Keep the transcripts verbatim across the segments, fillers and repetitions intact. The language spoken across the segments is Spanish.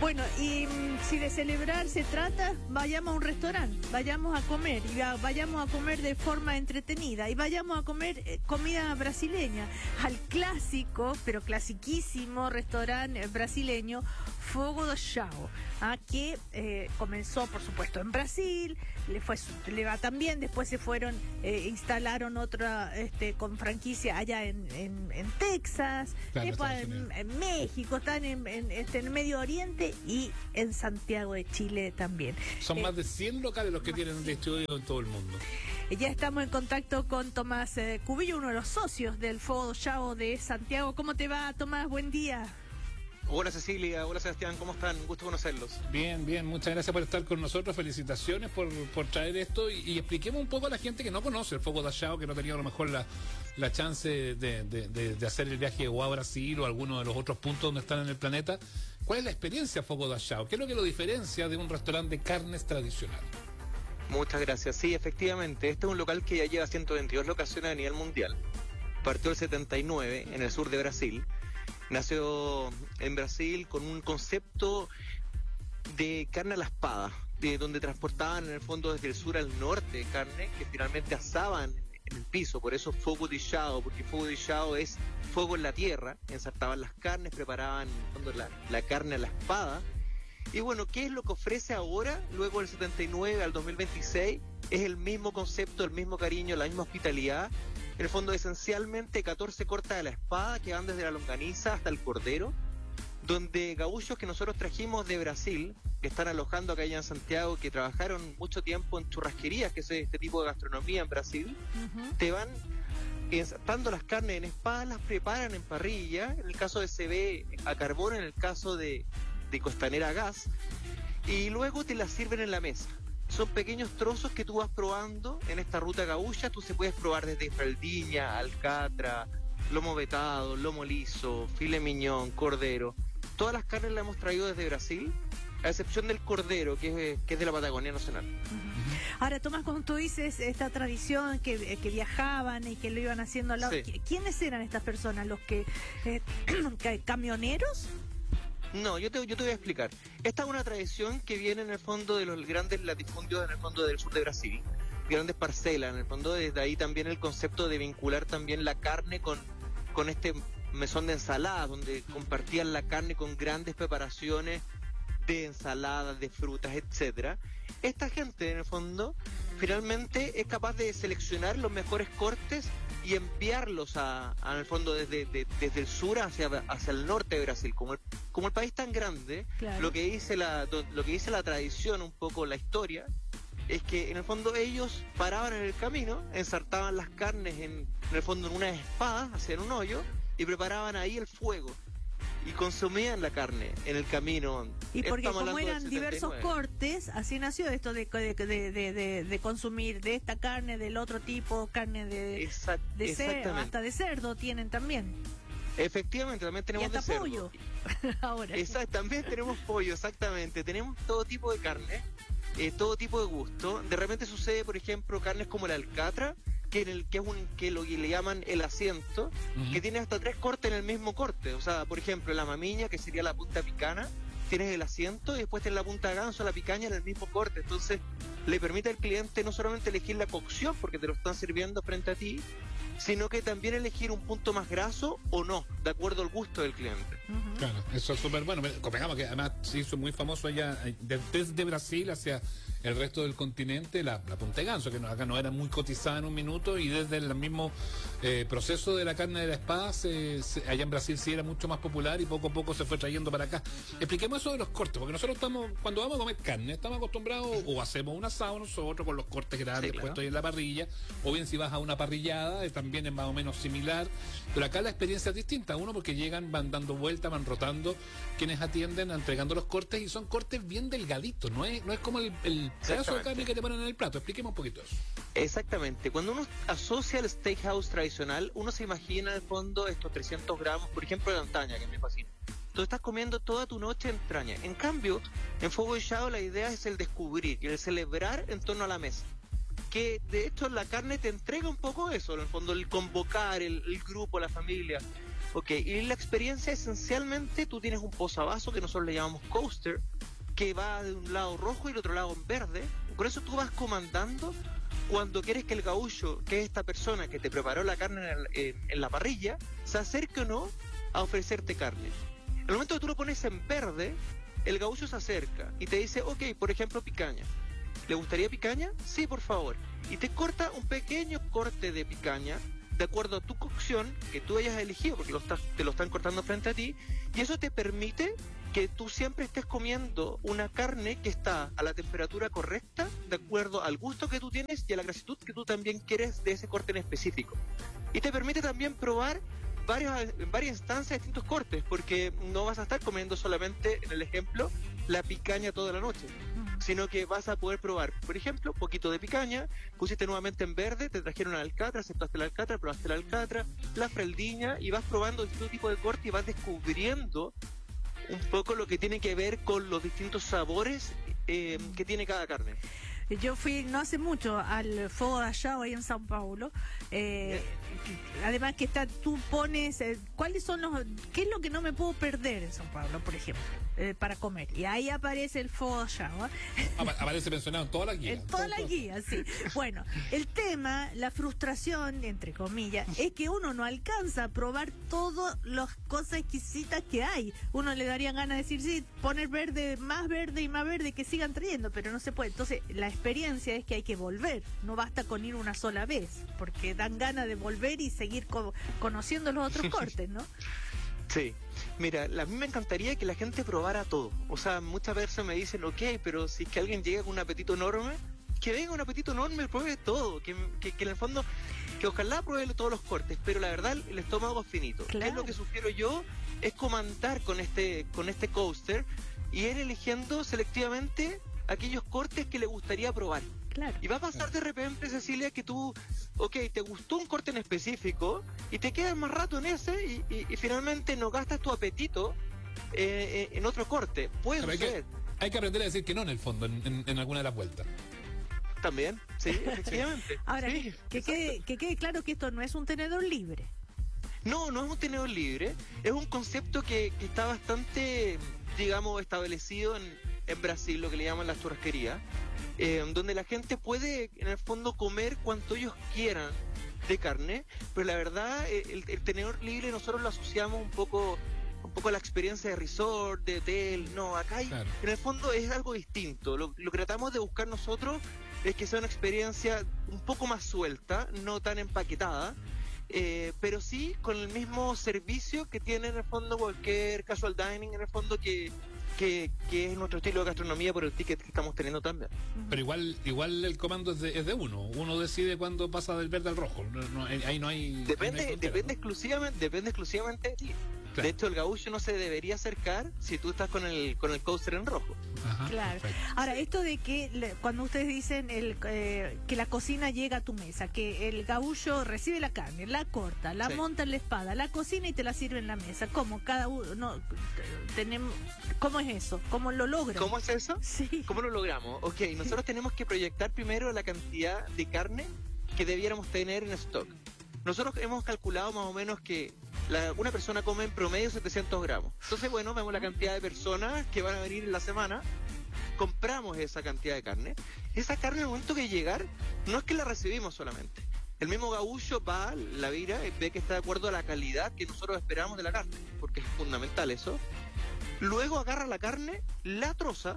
Bueno, y mm, si de celebrar se trata, vayamos a un restaurante, vayamos a comer, y va- vayamos a comer de forma entretenida, y vayamos a comer eh, comida brasileña, al clásico, pero clasiquísimo restaurante brasileño, Fogo do Chão, ¿ah? que eh, comenzó, por supuesto, en Brasil, le fue su- le va también, después se fueron, eh, instalaron otra este, con franquicia allá en, en, en Texas, Claro, después Estados en, Unidos. en México, están en, en, este, en Medio Oriente y en Santiago de Chile también. Son Eh, más de cien locales los que tienen distribuidos en todo el mundo. Ya estamos en contacto con Tomás eh, Cubillo, uno de los socios del Fogo do Chão de Santiago. ¿Cómo te va, Tomás? Buen día. Hola Cecilia, hola Sebastián, ¿cómo están? Un gusto conocerlos. Bien, bien, muchas gracias por estar con nosotros, felicitaciones por, por traer esto y, y expliquemos un poco a la gente que no conoce el Fogo do Chão, que no ha tenido a lo mejor la, la chance de, de, de, de hacer el viaje o a Brasil o a alguno de los otros puntos donde están en el planeta. ¿Cuál es la experiencia Fogo do Chão? ¿Qué es lo que lo diferencia de un restaurante de carnes tradicional? Muchas gracias. Sí, efectivamente, este es un local que ya lleva ciento veintidós locaciones a nivel mundial. Partió el setenta y nueve en el sur de Brasil. Nació en Brasil con un concepto de carne a la espada, de donde transportaban en el fondo desde el sur al norte carne que finalmente asaban en el piso, por eso Fogo de Chão, porque Fogo de Chão es fuego en la tierra, ensartaban las carnes, preparaban en el fondo la, la carne a la espada. Y bueno, ¿qué es lo que ofrece ahora, luego del setenta y nueve al dos mil veintiséis? Es el mismo concepto, el mismo cariño, la misma hospitalidad. En el fondo, esencialmente, catorce cortas de la espada que van desde la longaniza hasta el cordero, donde gaúchos que nosotros trajimos de Brasil, que están alojando acá allá en Santiago, que trabajaron mucho tiempo en churrasquerías, que es este tipo de gastronomía en Brasil, Uh-huh. te van ensartando las carnes en espada, las preparan en parrilla, en el caso de C B a carbón, en el caso de, de costanera a gas, y luego te las sirven en la mesa. Son pequeños trozos que tú vas probando en esta ruta gaúcha. Tú se puedes probar desde fraldiña, alcatra, lomo vetado, lomo liso, filet mignon, cordero. Todas las carnes las hemos traído desde Brasil, a excepción del cordero, que es, que es de la Patagonia Nacional. Ahora, Tomás, como tú dices, esta tradición que, que viajaban y que lo iban haciendo al lado, Sí. ¿quiénes eran estas personas? ¿Los que, eh, que- camioneros? No, yo te, yo te voy a explicar. Esta es una tradición que viene en el fondo de los grandes latifundios en el fondo del sur de Brasil, grandes parcelas, en el fondo desde ahí también el concepto de vincular también la carne con, con este mesón de ensaladas, donde compartían la carne con grandes preparaciones de ensaladas, de frutas, etcétera. Esta gente en el fondo finalmente es capaz de seleccionar los mejores cortes y enviarlos a, a en el fondo desde, de, desde el sur hacia, hacia el norte de Brasil. Como el, como el país tan grande, Claro. lo que dice la lo que dice la tradición, un poco la historia, es que en el fondo ellos paraban en el camino, ensartaban las carnes en, en el fondo en unas espadas, hacían un hoyo y preparaban ahí el fuego y consumían la carne en el camino. Y porque Estamos como hablando del eran setenta y diversos nueve. cortes, así nació esto de, de, de, de, de- de consumir de esta carne, del otro tipo, carne de, Exact- de cerdo, exactamente. hasta de cerdo tienen también. Efectivamente, también Y tenemos hasta de cerdo. pollo. Ahora. Exacto, también tenemos pollo, exactamente. Tenemos todo tipo de carne, eh, todo tipo de gusto. De repente sucede, por ejemplo, carnes como el alcatra, que en el que es un que lo que le llaman el asiento, Ujú. que tiene hasta tres cortes en el mismo corte. O sea, por ejemplo, la mamiña, que sería la punta picana, tienes el asiento y después tienes la punta de ganso, la picaña en el mismo corte. Entonces, le permite al cliente no solamente elegir la cocción, porque te lo están sirviendo frente a ti, sino que también elegir un punto más graso o no, de acuerdo al gusto del cliente. Ujú. Claro, eso es súper bueno. Convengamos que además se hizo muy famoso allá, eh, de- desde Brasil hacia el resto del continente, la, la punta de ganso, que no, acá no era muy cotizada en un minuto, y desde el mismo eh, proceso de la carne de la espada, se, se- allá en Brasil sí era mucho más popular y poco a poco se fue trayendo para acá. Expliquemos eso de los cortes, porque nosotros estamos, cuando vamos a comer carne, estamos acostumbrados, o hacemos un asado nosotros con los cortes grandes Sí, claro. puestos ahí en la parrilla, o bien si vas a una parrillada, eh, también es más o menos similar, pero acá la experiencia es distinta. Uno, porque llegan, van dando vueltas, van rotando quienes atienden, entregando los cortes, y son cortes bien delgaditos, no es, no es como el, el pedazo de Exactamente. carne que te ponen en el plato. Expliquemos un poquito eso. Exactamente. Cuando uno asocia el steakhouse tradicional, uno se imagina al fondo estos trescientos gramos, por ejemplo, de entraña, que me fascina. Tú estás comiendo toda tu noche entraña. En cambio, en Fogo de Chão la idea es el descubrir y el celebrar en torno a la mesa. Que de hecho la carne te entrega un poco eso, en el fondo el convocar el, el grupo, la familia. Ok, y la experiencia esencialmente, tú tienes un posavasos que nosotros le llamamos coaster, que va de un lado rojo y del otro lado en verde. Con eso tú vas comandando cuando quieres que el gaúcho, que es esta persona que te preparó la carne en, el- en- en la parrilla, se acerque o no a ofrecerte carne. En el momento que tú lo pones en verde, el gaúcho se acerca y te dice, ok, por ejemplo, picaña. ¿Le gustaría picaña? Sí, por favor. Y te corta un pequeño corte de picaña de acuerdo a tu cocción que tú hayas elegido, porque lo estás, te lo están cortando frente a ti, y eso te permite que tú siempre estés comiendo una carne que está a la temperatura correcta, de acuerdo al gusto que tú tienes y a la grasitud que tú también quieres de ese corte en específico. Y te permite también probar varias, en varias instancias distintos cortes, porque no vas a estar comiendo solamente, en el ejemplo, la picaña toda la noche, sino que vas a poder probar, por ejemplo, poquito de picaña, pusiste nuevamente en verde, te trajeron la alcatra, aceptaste la alcatra, probaste la alcatra, la fraldiña, y vas probando distintos tipos de corte y vas descubriendo un poco lo que tiene que ver con los distintos sabores eh, que tiene cada carne. Yo fui no hace mucho al Fogo de Allao ahí en Sao Paulo. Eh, que- además que está, tú pones, eh, ¿cuáles son los, qué es lo que no me puedo perder en Sao Paulo, por ejemplo, eh, para comer? Y ahí aparece el Fogo de Allao. ¿eh? Apa- Aparece mencionado en toda la guía. En toda la guía, sí. Bueno, el tema, la frustración, entre comillas, es que uno no alcanza a probar todas las cosas exquisitas que hay. Uno le daría ganas de decir, sí, poner verde, más verde y más verde, que sigan trayendo, pero no se puede. Entonces, la experiencia es que hay que volver. No basta con ir una sola vez, porque dan ganas de volver y seguir co- conociendo los otros cortes, ¿no? Sí, mira, a mí me encantaría que la gente probara todo. O sea, muchas veces me dicen, ok, pero si es que alguien llega con un apetito enorme, que venga un apetito enorme, pruebe todo, que, que, que en el fondo, que ojalá pruebe todos los cortes, pero la verdad el estómago es finito. ¿Qué es Claro. lo que sugiero yo? Es comandar con este, con este coaster y ir eligiendo selectivamente aquellos cortes que le gustaría probar. Claro. Y va a pasar de repente, Cecilia, que tú, ok, te gustó un corte en específico y te quedas más rato en ese y, y- y finalmente no gastas tu apetito eh, eh, en otro corte. Puede Pero hay, suceder que, hay que aprender a decir que no en el fondo, en, en- en alguna de las vueltas. también, sí, efectivamente. Ahora, Sí, que, que exacto. quede, que quede claro que esto no es un tenedor libre. No, no es un tenedor libre, es un concepto que, que está bastante, digamos, establecido en, en Brasil, lo que le llaman las churrasquerías, eh, donde la gente puede, en el fondo, comer cuanto ellos quieran de carne, pero la verdad, eh, el, el tenedor libre nosotros lo asociamos un poco un poco a la experiencia de resort, de hotel. No, acá hay, Claro. en el fondo es algo distinto. Lo, lo que tratamos de buscar nosotros es que sea una experiencia un poco más suelta, no tan empaquetada, eh, pero sí con el mismo servicio que tiene en el fondo cualquier casual dining, en el fondo que, que, que es nuestro estilo de gastronomía por el ticket que estamos teniendo también. Pero igual igual el comando es de, es de uno. Uno decide cuándo pasa del verde al rojo. No, no, ahí no hay. ahí no hay Depende, frontera, depende ¿no? exclusivamente, depende exclusivamente de ti. Claro. De hecho, el gaúcho no se debería acercar si tú estás con el con el coaster en rojo. Ajá, Claro. perfecto. Ahora, esto de que le- cuando ustedes dicen el, eh, que la cocina llega a tu mesa, que el gaullo recibe la carne, la corta, la Sí. monta en la espada, la cocina y te la sirve en la mesa. ¿Cómo? Cada uno, no, t- tenemos, ¿cómo es eso? ¿Cómo lo logran? ¿Cómo es eso? Sí. ¿Cómo lo logramos? Ok, nosotros tenemos que proyectar primero la cantidad de carne que debiéramos tener en stock. Nosotros hemos calculado más o menos que la- una persona come en promedio setecientos gramos. Entonces, bueno, vemos la cantidad de personas que van a venir en la semana, compramos esa cantidad de carne. Esa carne, al momento que llegar, no es que la recibimos solamente. El mismo gaúcho va, la vira, y ve que está de acuerdo a la calidad que nosotros esperamos de la carne, porque es fundamental eso. Luego agarra la carne, la troza,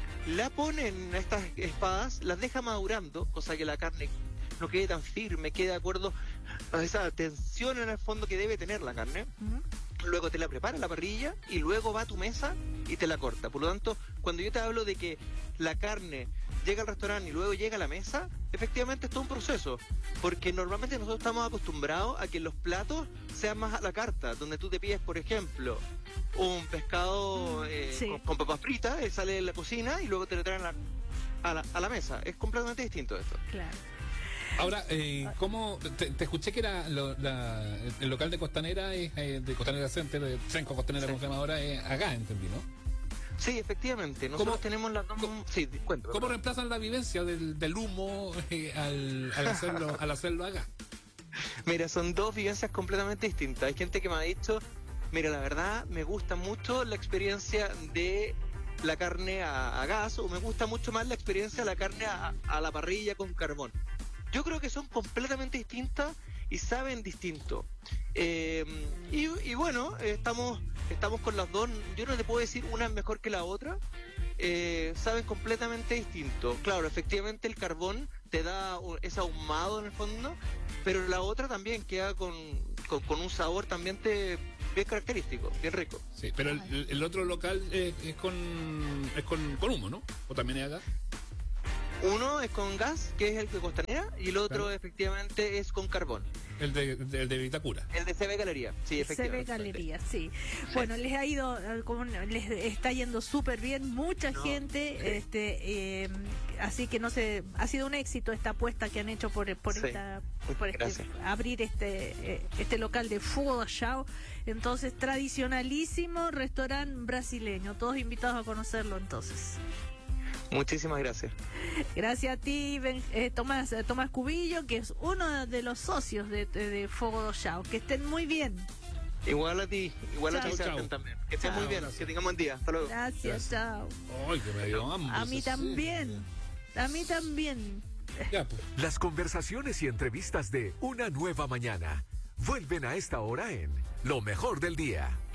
la pone en estas espadas, las deja madurando, cosa que la carne no quede tan firme, quede de acuerdo a esa tensión en el fondo que debe tener la carne. Ujú. Luego te la prepara en la parrilla y luego va a tu mesa y te la corta. Por lo tanto, cuando yo te hablo de que la carne llega al restaurante y luego llega a la mesa, efectivamente es todo un proceso, porque normalmente nosotros estamos acostumbrados a que los platos sean más a la carta, donde tú te pides, por ejemplo, un pescado eh, Sí. con, con papas fritas, él sale de la cocina y luego te lo traen a la, a la, a la mesa. Es completamente distinto esto. Claro. Ahora, eh, ¿cómo? Te, te escuché que era lo- la- el local de Costanera, es, eh, de Costanera Center, de Trenco Costanera, Sí. como se llama ahora, es acá, entendí, ¿no? Sí, efectivamente. Nosotros ¿Cómo- tenemos las dos... cómo- Sí, cuento. ¿Cómo perdón. reemplazan la vivencia del, del humo eh, al, al hacerlo al hacerlo acá? Mira, son dos vivencias completamente distintas. Hay gente que me ha dicho, mira, la verdad me gusta mucho la experiencia de la carne a, a gas, o me gusta mucho más la experiencia de la carne a, a la parrilla con carbón. Yo creo que son completamente distintas y saben distinto. Eh, y, y bueno, estamos estamos con las dos. Yo no te puedo decir una es mejor que la otra. Eh, saben completamente distinto. Claro, efectivamente el carbón te da ese ahumado en el fondo, pero la otra también queda con, con, con un sabor también te, bien característico, bien rico. Sí, pero el, el otro local es, es con es con, con humo, ¿no? ¿O también es acá? Uno es con gas, que es el de Costanera, y el otro Claro. efectivamente es con carbón. El de, el de Vitacura. El de C B Galería, sí, Se ve efectivamente. galería, sí. Bueno, les ha ido, eh, como un- les está yendo súper bien, mucha No, gente, sí. este, eh, así que no sé, ha sido un éxito esta apuesta que han hecho por, por Sí. esta, por este, Gracias. abrir este, eh, este local de Fogo Chao. Entonces, tradicionalísimo restaurante brasileño, todos invitados a conocerlo entonces. Muchísimas gracias. Gracias a ti, Ben- eh, Tomás, eh, Tomás Cubillo, que es uno de los socios de, de, de Fogo Chao. Que estén muy bien. Igual a ti, igual a Chao. ti, Chao. Sebastián, también. Que estén Chao. muy bien, que tengamos buen día. Hasta luego. Gracias, Gracias. chao. Ay, que me dio hambre. A mí eso sí. también. A mí también. Ya, pues. Las conversaciones y entrevistas de Una Nueva Mañana vuelven a esta hora en Lo Mejor del Día.